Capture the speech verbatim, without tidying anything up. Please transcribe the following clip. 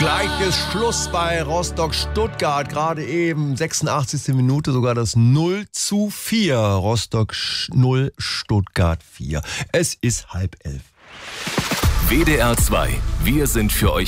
Gleiches Schluss bei Rostock-Stuttgart. Gerade eben, sechsundachtzigste Minute, sogar das null zu vier. Rostock null, Stuttgart vier. Es ist halb elf. W D R zwei. Wir sind für euch